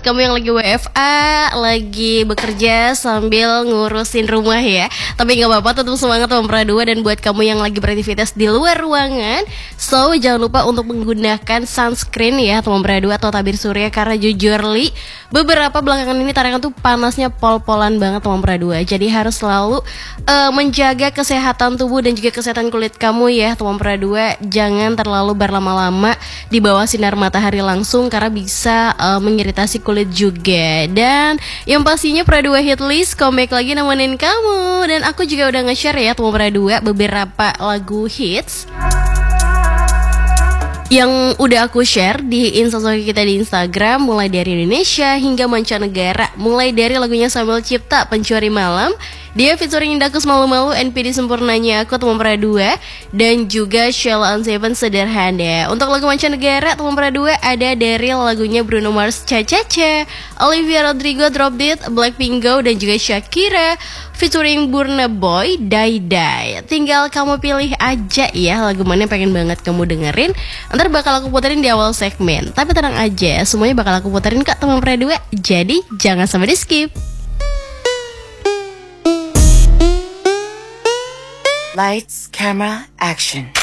kamu yang lagi WFA, lagi bekerja sambil ngurusin rumah ya. Tapi gak apa-apa, tetap semangat Teman Pra 2. Dan buat kamu yang lagi beraktivitas di luar ruangan, so jangan lupa untuk menggunakan sunscreen ya Teman Pra 2 atau tabir surya. Karena jujur Li, beberapa belakangan ini tarangan tuh panasnya pol-polan banget Teman Pra 2. Jadi harus selalu menjaga kesehatan tubuh dan juga kesehatan kulit kamu ya Teman Pra 2. Jangan terlalu berlama-lama di bawah sinar matahari langsung karena bisa mengiritasi kulit juga. Dan yang pastinya Pra 2 Hitlist comeback lagi nemenin kamu. Dan aku juga udah nge-share ya Teman Pra 2 beberapa lagu hits yang udah aku share di instastory kita di Instagram, mulai dari Indonesia hingga mancanegara. Mulai dari lagunya Samuel Cipta, Pencuri Malam, dia featuring Indakus Malu-Malu, NPD Sempurnanya Aku, Teman Pra 2, dan juga Sheila on Seven, Sederhana. Untuk lagu mancanegara Teman Pra 2 ada dari lagunya Bruno Mars, Cha-Cha-Cha, Olivia Rodrigo, Drop Dead, Blackpink Go, dan juga Shakira featuring Burna Boy, Die Die. Tinggal kamu pilih aja ya lagu mana yang pengen banget kamu dengerin. Ntar bakal aku puterin di awal segmen. Tapi tenang aja, semuanya bakal aku puterin kak Teman Pra 2. Jadi jangan sampai di skip. Lights, camera, action.